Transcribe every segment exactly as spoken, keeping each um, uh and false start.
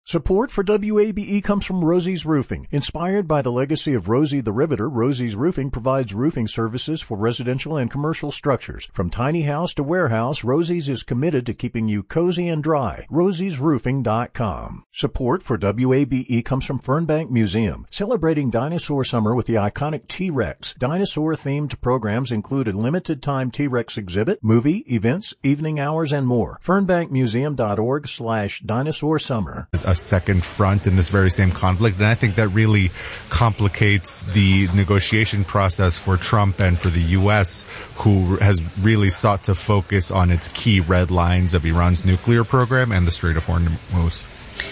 Support for W A B E comes from Rosie's Roofing. Inspired by the legacy of Rosie the Riveter, Rosie's Roofing provides roofing services for residential and commercial structures. From tiny house to warehouse, Rosie's is committed to keeping you cozy and dry. rosies roofing dot com. Support for W A B E comes from Fernbank Museum, celebrating dinosaur summer with the iconic T-Rex. Dinosaur-themed programs include a limited-time T-Rex exhibit, movie, events, evening hours, and more. fernbank museum dot org slash dinosaur summer. A second front in this very same conflict, and I think that really complicates the negotiation process for Trump and for the U S, who has really sought to focus on its key red lines of Iran's nuclear program and the Strait of Hormuz.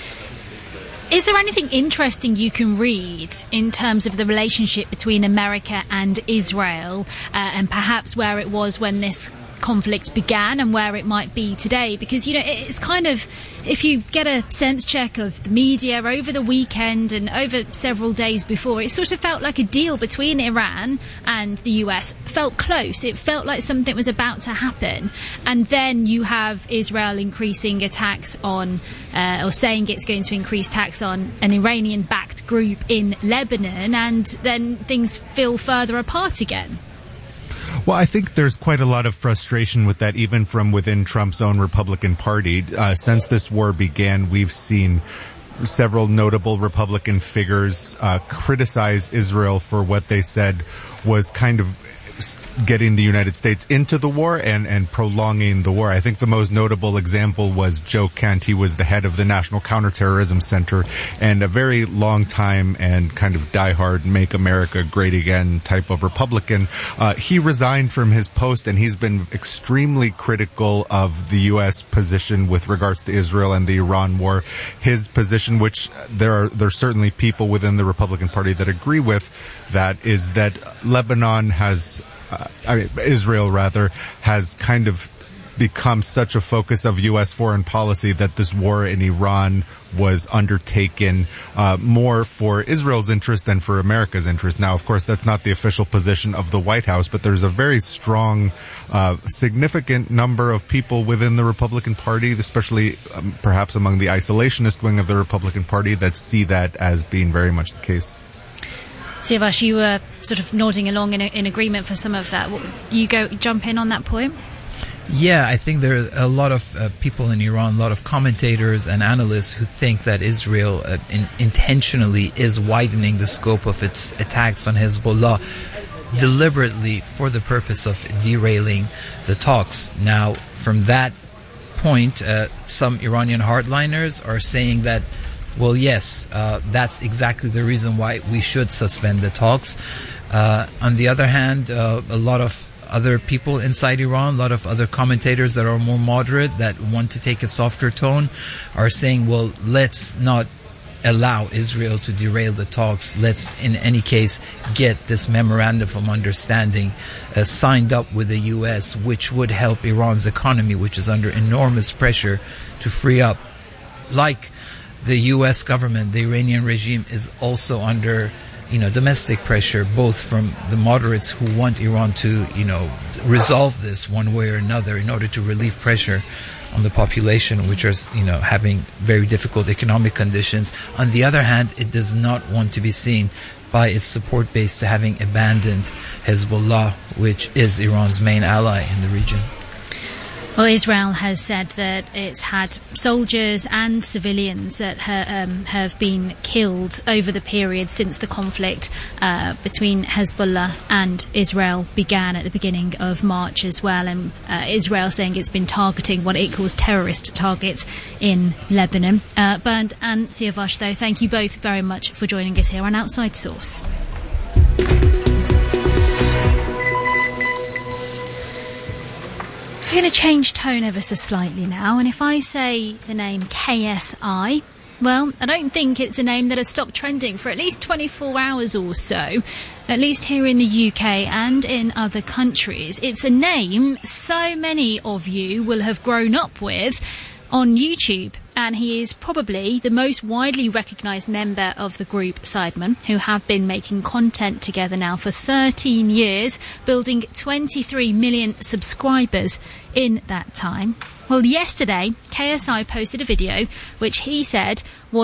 Is there anything interesting you can read in terms of the relationship between America and Israel, uh, and perhaps where it was when this conflict began and where it might be today? Because, you know, it's kind of, if you get a sense check of the media over the weekend and over several days before, it sort of felt like a deal between Iran and the U S felt close. It felt like something was about to happen. And then you have Israel increasing attacks on, uh, or saying it's going to increase attacks on an Iranian-backed group in Lebanon, and then things feel further apart again. Well, I think there's quite a lot of frustration with that, even from within Trump's own Republican Party. Uh, since this war began, we've seen several notable Republican figures uh, criticize Israel for what they said was kind of getting the United States into the war and, and prolonging the war. I think the most notable example was Joe Kent. He was the head of the National Counterterrorism Center and a very long time and kind of diehard Make America Great Again type of Republican. Uh, he resigned from his post, and he's been extremely critical of the U S position with regards to Israel and the Iran war. His position, which there are, there's certainly people within the Republican Party that agree with, that is that Lebanon has Uh, I mean, Israel, rather, has kind of become such a focus of U S foreign policy that this war in Iran was undertaken uh, more for Israel's interest than for America's interest. Now, of course, that's not the official position of the White House, but there's a very strong, uh, significant number of people within the Republican Party, especially um, perhaps among the isolationist wing of the Republican Party, that see that as being very much the case. Siavash, you were sort of nodding along in, a, in agreement for some of that. You go jump in on that point? Yeah, I think there are a lot of uh, people in Iran, a lot of commentators and analysts who think that Israel uh, in, intentionally is widening the scope of its attacks on Hezbollah deliberately for the purpose of derailing the talks. Now, from that point, uh, some Iranian hardliners are saying that, well, yes, uh, that's exactly the reason why we should suspend the talks. Uh, on the other hand, uh, a lot of other people inside Iran, a lot of other commentators that are more moderate, that want to take a softer tone, are saying, well, let's not allow Israel to derail the talks. Let's, in any case, get this memorandum of understanding uh, signed up with the U S, which would help Iran's economy, which is under enormous pressure to free up. Like the U S government, the Iranian regime is also under, you know, domestic pressure, both from the moderates who want Iran to, you know, resolve this one way or another in order to relieve pressure on the population, which are, you know, having very difficult economic conditions. On the other hand, it does not want to be seen by its support base to having abandoned Hezbollah, which is Iran's main ally in the region. Well, Israel has said that it's had soldiers and civilians that ha- um, have been killed over the period since the conflict uh, between Hezbollah and Israel began at the beginning of March as well. And uh, Israel saying it's been targeting what it calls terrorist targets in Lebanon. Uh, Bernd and Siavash, though, thank you both very much for joining us here on Outside Source. We're going to change tone ever so slightly now, and if I say the name K S I, well, I don't think it's a name that has stopped trending for at least twenty-four hours or so, at least here in the U K and in other countries. It's a name so many of you will have grown up with on YouTube, and he is probably the most widely recognised member of the group Sidemen, who have been making content together now for thirteen years, building twenty-three million subscribers in that time. Well, yesterday, K S I posted a video which he said was